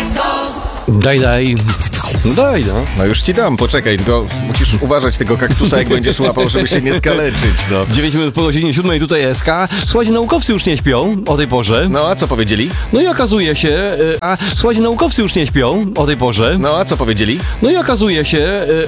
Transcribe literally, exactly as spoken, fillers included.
Daj, daj. No daj, no. No już ci dam, poczekaj, tylko musisz uważać tego kaktusa, jak będziesz łapał, żeby się nie skaleczyć, no. dziewięć minut po godzinie siódmej, tutaj S K. Słuchajcie, naukowcy już nie śpią o tej porze. No a co powiedzieli? No i okazuje się... y, A słuchajcie, naukowcy już nie śpią o tej porze. No a co powiedzieli? No i okazuje się... y,